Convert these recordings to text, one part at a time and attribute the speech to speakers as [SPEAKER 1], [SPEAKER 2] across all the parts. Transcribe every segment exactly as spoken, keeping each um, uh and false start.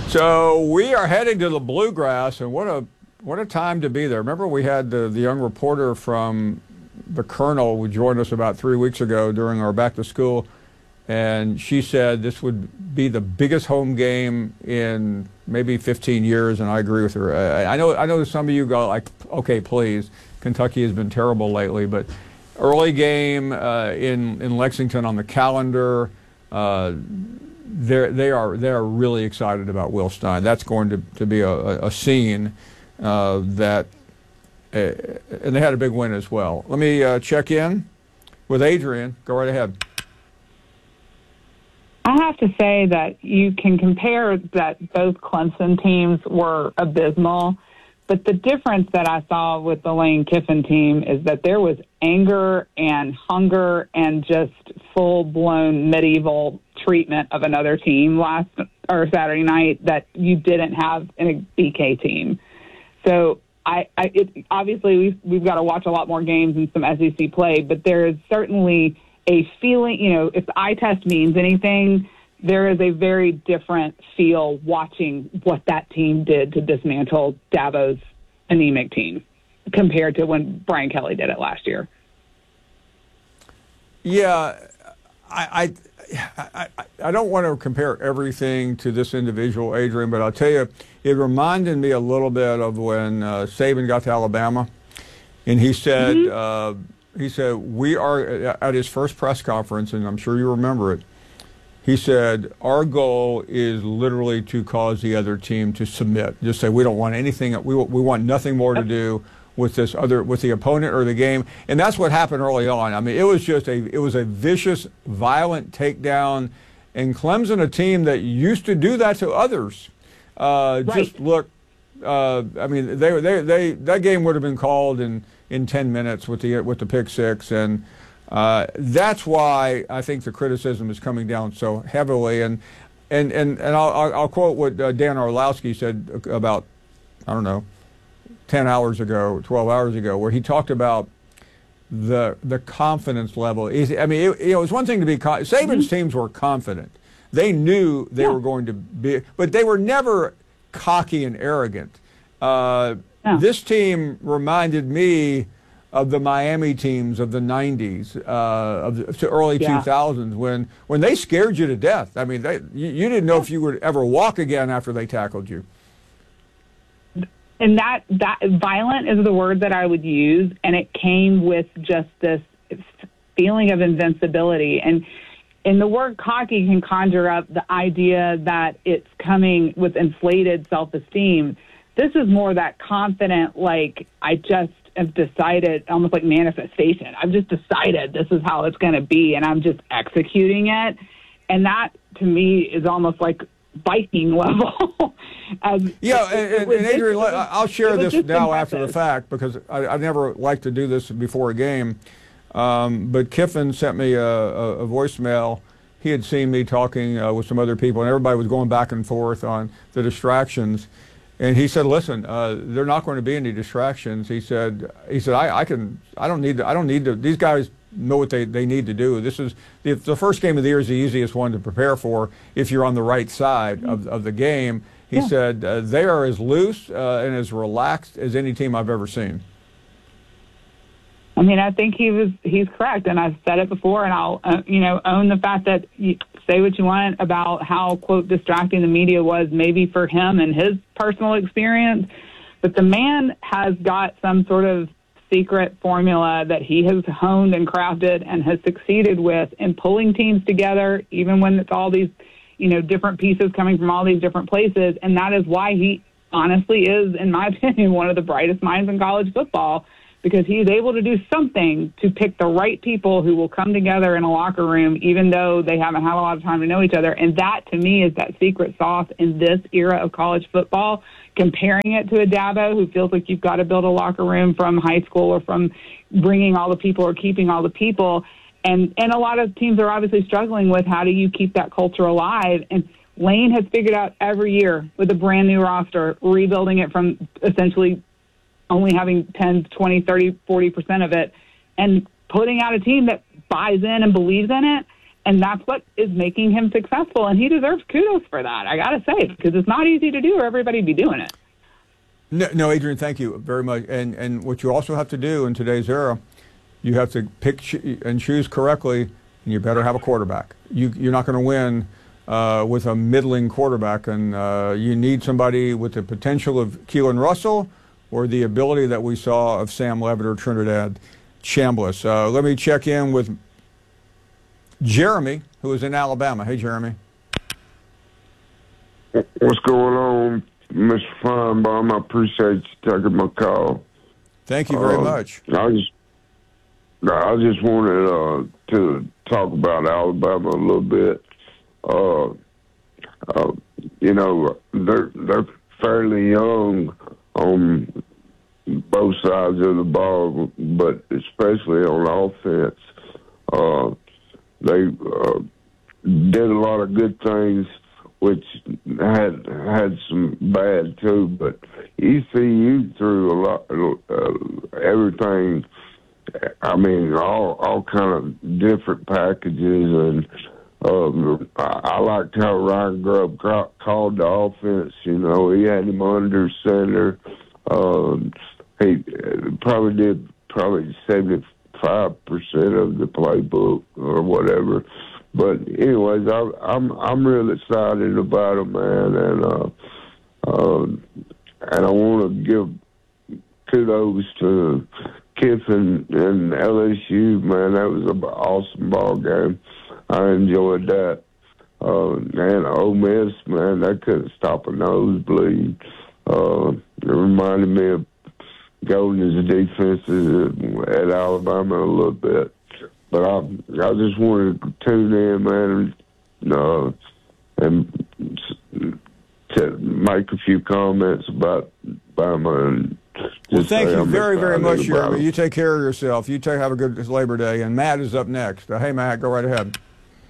[SPEAKER 1] So we are heading to the Bluegrass, and what a what a time to be there. Remember, we had the, the young reporter from the Colonel who joined us about three weeks ago during our back to school, and she said this would be the biggest home game in maybe fifteen years, and I agree with her. I, I know I know some of you go like, okay, please, Kentucky has been terrible lately, but early game uh, in in Lexington on the calendar. Uh, They're, they are they are really excited about Will Stein. That's going to, to be a, a scene uh, that, uh, and they had a big win as well. Let me uh, check in with Adrian. Go right ahead.
[SPEAKER 2] I have to say that you can compare that both Clemson teams were abysmal, but the difference that I saw with the Lane Kiffin team is that there was anger and hunger and just full-blown medieval treatment of another team last or Saturday night that you didn't have in a B K team. So I, I it, obviously we've, we've got to watch a lot more games and some S E C play, but there is certainly a feeling, you know, if the eye test means anything, there is a very different feel watching what that team did to dismantle Dabo's anemic team compared to when Brian Kelly did it last year.
[SPEAKER 1] Yeah, I, I, I, I don't want to compare everything to this individual, Adrian, but I'll tell you, it reminded me a little bit of when uh, Saban got to Alabama, and he said, mm-hmm. uh, he said, we are, at his first press conference, and I'm sure you remember it, he said, our goal is literally to cause the other team to submit. Just say, we don't want anything, we, we want nothing more to do with this other, with the opponent or the game. And that's what happened early on. I mean, it was just a, it was a vicious, violent takedown. And Clemson, a team that used to do that to others, uh, right. just look, uh, I mean, they, they, they, that game would have been called in, in ten minutes with the, with the pick six. And, Uh, that's why I think the criticism is coming down so heavily. And and, and, and I'll, I'll quote what uh, Dan Orlowski said about, I don't know, ten hours ago, twelve hours ago, where he talked about the the confidence level. I mean, it, it was one thing to be con- – Saban's mm-hmm. teams were confident. They knew they yeah. were going to be – but they were never cocky and arrogant. Uh, yeah. This team reminded me – of the Miami teams of the nineties, uh, of the early yeah. two thousands, when when they scared you to death. I mean, they, you, you didn't know if you would ever walk again after they tackled you.
[SPEAKER 2] And that, that violent is the word that I would use, and it came with just this feeling of invincibility. And and the word cocky can conjure up the idea that it's coming with inflated self-esteem. This is more that confident, like, I just have decided, almost like manifestation. I've just decided this is how it's going to be, and I'm just executing it. And that, to me, is almost like Viking level. As,
[SPEAKER 1] yeah, and, and, and Adrian, just, I'll share this now
[SPEAKER 2] impressive.
[SPEAKER 1] After the fact, because I, I never like to do this before a game. Um, but Kiffin sent me a, a, a voicemail. He had seen me talking uh, with some other people, and everybody was going back and forth on the distractions. And he said, "Listen, uh, there are not going to be any distractions." He said, "He said I, I can, I don't need to, I don't need to. These guys know what they, they need to do. This is the, the first game of the year is the easiest one to prepare for if you're on the right side of of the game." He yeah. said uh, they are as loose uh, and as relaxed as any team I've ever seen.
[SPEAKER 2] I mean, I think he was he's correct, and I've said it before, and I'll uh, you know own the fact that you say what you want about how, quote, distracting the media was maybe for him and his personal experience, but the man has got some sort of secret formula that he has honed and crafted and has succeeded with in pulling teams together, even when it's all these, you know, different pieces coming from all these different places, and that is why he honestly is, in my opinion, one of the brightest minds in college football, because he's able to do something to pick the right people who will come together in a locker room, even though they haven't had a lot of time to know each other. And that, to me, is that secret sauce in this era of college football, comparing it to a Dabo who feels like you've got to build a locker room from high school or from bringing all the people or keeping all the people. And, and a lot of teams are obviously struggling with how do you keep that culture alive. And Lane has figured out every year with a brand new roster, rebuilding it from essentially only having ten, twenty, thirty, forty percent of it, and putting out a team that buys in and believes in it. And that's what is making him successful, and he deserves kudos for that, I got to say, because it's not easy to do or everybody be doing it.
[SPEAKER 1] No, no, Adrian, thank you very much. And and what you also have to do in today's era, you have to pick and choose correctly, and you better have a quarterback. You, you're not going to win uh, with a middling quarterback, and uh, you need somebody with the potential of Keelan Russell or the ability that we saw of Sam Levitt or Trinidad Chambliss. Uh, let me check in with Jeremy, who is in Alabama. Hey, Jeremy.
[SPEAKER 3] What's going on, Mister Feinbaum? I appreciate you taking my call.
[SPEAKER 1] Thank you very
[SPEAKER 3] uh,
[SPEAKER 1] much.
[SPEAKER 3] I just, I just wanted uh, to talk about Alabama a little bit. Uh, uh, you know, they're they're fairly young on both sides of the ball, but especially on offense. Uh, they uh, did a lot of good things, which had had some bad too. But E C U threw a lot, uh, everything. I mean, all all kind of different packages, and um, I, I liked how Ryan Grubb ca- called the offense. You know, he had him under center. Um, he probably did probably seventy-five percent of the playbook or whatever. But anyways, I, I'm I'm real excited about him, man, and uh, uh, and I want to give kudos to Kiffin and L S U, man. That was an awesome ball game. I enjoyed that. Uh, and Ole Miss, man, that couldn't stop a nosebleed. Uh, it reminded me of Golden's defenses at Alabama a little bit. But I, I just wanted to tune in, man, and, uh, and to make a few comments about Bama. And
[SPEAKER 1] well, thank you very, very much, Jeremy. You take care of yourself. You take have a good Labor Day. And Matt is up next. Uh, hey, Matt, go right ahead.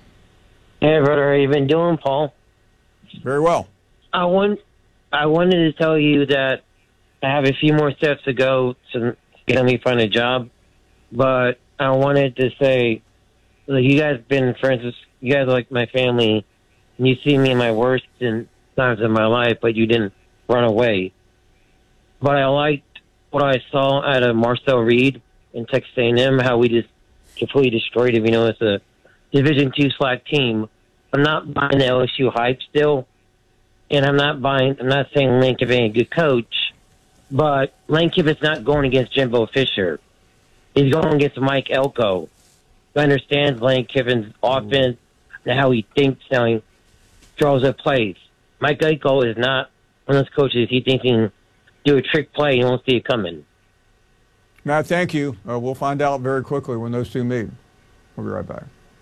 [SPEAKER 4] Hey, brother, how you been doing, Paul?
[SPEAKER 1] Very well.
[SPEAKER 4] I want, I wanted to tell you that I have a few more steps to go to get me find a job, but I wanted to say, like, you guys been friends with, you guys are like my family, and you see me in my worst times of my life, but you didn't run away. But I liked what I saw out of Marcel Reed in Texas A and M, how we just completely destroyed him. You know, it's a Division two slack team. I'm not buying the L S U hype still, and I'm not buying, I'm not saying Lane Kiffin ain't a good coach, but Lane Kiffin's not going against Jimbo Fisher. He's going against Mike Elko, who understands Lane Kiffin's offense and how he thinks, how he draws up plays. Mike Elko is not one of those coaches. He thinks he can do a trick play and you won't see it coming.
[SPEAKER 1] Matt, thank you. Uh, we'll find out very quickly when those two meet. We'll be right back.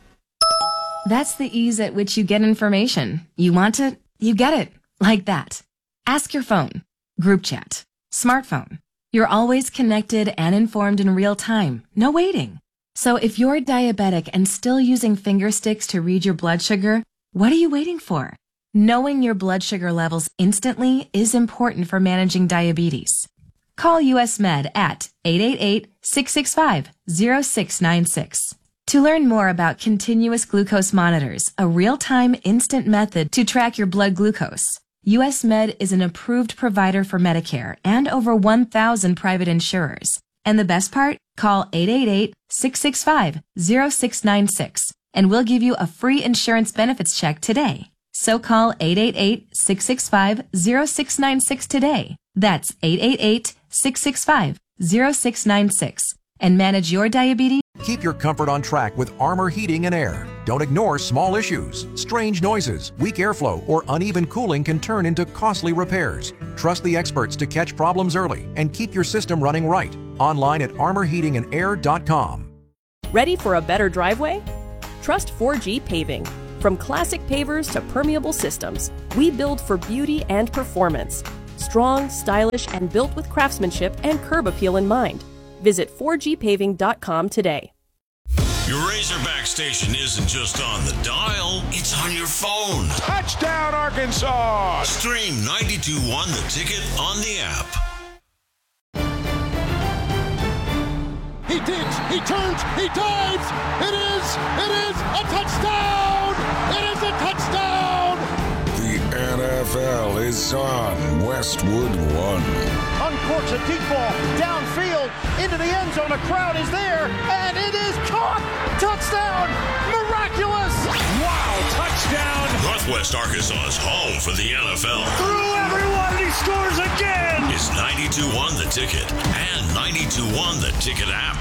[SPEAKER 5] That's the ease at which you get information. You want it, you get it. Like that. Ask your phone. Group chat. Smartphone. You're always connected and informed in real time. No waiting. So if you're diabetic and still using finger sticks to read your blood sugar, what are you waiting for? Knowing your blood sugar levels instantly is important for managing diabetes. Call U S Med at eight eight eight, six six five, zero six nine six. To learn more about continuous glucose monitors, a real-time instant method to track your blood glucose, U S Med is an approved provider for Medicare and over one thousand private insurers. And the best part? Call eight eight eight, six six five, zero six nine six and we'll give you a free insurance benefits check today. So call eight eight eight, six six five, zero six nine six today. That's eight eight eight, six six five, zero six nine six and manage your diabetes.
[SPEAKER 6] Keep your comfort on track with Armor Heating and Air. Don't ignore small issues. Strange noises, weak airflow, or uneven cooling can turn into costly repairs. Trust the experts to catch problems early and keep your system running right. Online at armor heating and air dot com.
[SPEAKER 7] Ready for a better driveway? Trust four G Paving. From classic pavers to permeable systems, we build for beauty and performance. Strong, stylish, and built with craftsmanship and curb appeal in mind. Visit four G paving dot com today.
[SPEAKER 8] Your Razorback station isn't just on the dial, it's on your phone.
[SPEAKER 9] Touchdown, Arkansas!
[SPEAKER 8] Stream ninety-two point one The Ticket on the app.
[SPEAKER 10] He digs, he turns, he dives. It is, it is a touchdown. It is a touchdown.
[SPEAKER 8] The N F L is on Westwood One.
[SPEAKER 10] Uncorks a deep ball downfield into the end zone. A crowd is there, and it is caught. Touchdown. Miraculous.
[SPEAKER 9] Wow, touchdown.
[SPEAKER 8] Northwest Arkansas's home for the N F L.
[SPEAKER 9] Through everyone, and he scores again.
[SPEAKER 8] It's ninety-two one The Ticket and ninety-two one The Ticket app.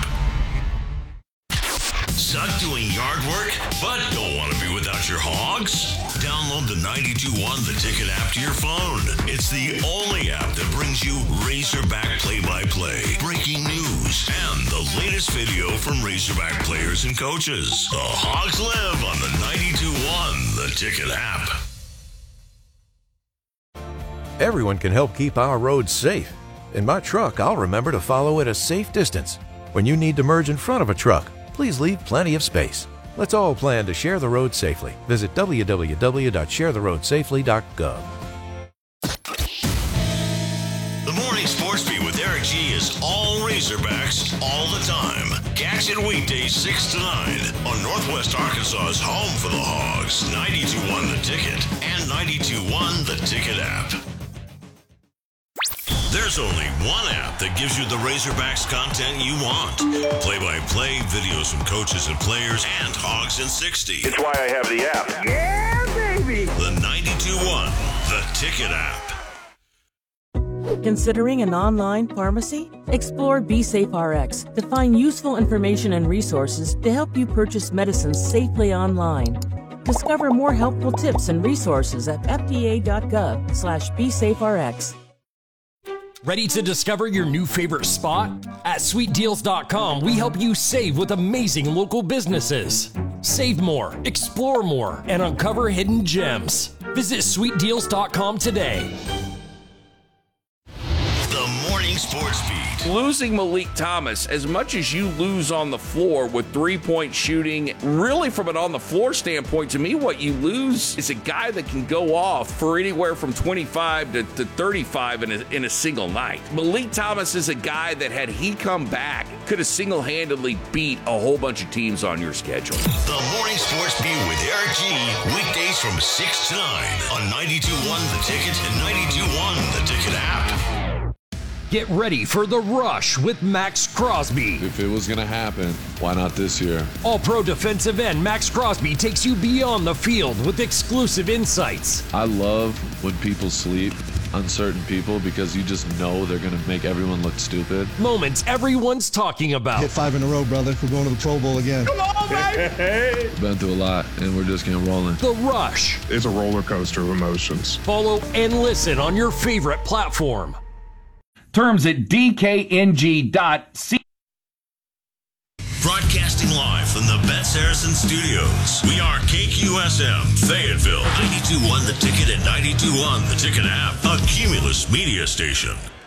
[SPEAKER 8] Suck doing yard work, but don't want to be without your hogs? Download the ninety-two one The Ticket app to your phone. It's the only app that brings you Razorback play-by-play, breaking news, and the latest video from Razorback players and coaches. The Hogs live on the ninety-two one The Ticket app.
[SPEAKER 6] Everyone can help keep our roads safe. In my truck, I'll remember to follow at a safe distance. When you need to merge in front of a truck, please leave plenty of space. Let's all plan to share the road safely. Visit w w w dot share the road safely dot gov.
[SPEAKER 8] The Morning Sports Beat with Eric G is all Razorbacks all the time. Catch it weekdays six to nine on Northwest Arkansas's home for the Hogs, ninety-two one The Ticket and ninety-two one The Ticket app. There's only one app that gives you the Razorbacks content you want. Play-by-play, videos from coaches and players, and Hogs in sixty.
[SPEAKER 9] It's why I have the app.
[SPEAKER 8] Yeah, baby! The ninety-two one The Ticket app.
[SPEAKER 11] Considering an online pharmacy? Explore BeSafeRx to find useful information and resources to help you purchase medicines safely online. Discover more helpful tips and resources at f d a dot gov slash b safe r x.
[SPEAKER 12] Ready to discover your new favorite spot? At sweet deals dot com, we help you save with amazing local businesses. Save more, explore more, and uncover hidden gems. Visit sweet deals dot com today.
[SPEAKER 8] The Morning Sports Beat.
[SPEAKER 13] Losing Malik Thomas, as much as you lose on the floor with three-point shooting, really from an on-the-floor standpoint, to me, what you lose is a guy that can go off for anywhere from twenty-five to, to thirty-five in a, in a single night. Malik Thomas is a guy that, had he come back, could have single-handedly beat a whole bunch of teams on your schedule.
[SPEAKER 8] The Morning Sports Beat with Eric G. Weekdays from six to nine on ninety-two one The Ticket and ninety-two one The Ticket app.
[SPEAKER 12] Get ready for The Rush with Max Crosby.
[SPEAKER 14] If it was going to happen, why not this year?
[SPEAKER 12] All-pro defensive end Max Crosby takes you beyond the field with exclusive insights.
[SPEAKER 14] I love when people sleep, uncertain people, because you just know they're going to make everyone look stupid.
[SPEAKER 12] Moments everyone's talking about.
[SPEAKER 15] Hit five in a row, brother. We're going to the Pro Bowl again.
[SPEAKER 9] Come on, baby!
[SPEAKER 14] Been through a lot, and we're just getting rolling.
[SPEAKER 12] The Rush.
[SPEAKER 16] It's a roller coaster of emotions.
[SPEAKER 12] Follow and listen on your favorite platform.
[SPEAKER 17] Terms at d k n g dot c.
[SPEAKER 8] Broadcasting live from the Bet Saracen Studios. We are K Q S M, Fayetteville, ninety-two one The Ticket and ninety-two one The Ticket app, a Cumulus media station.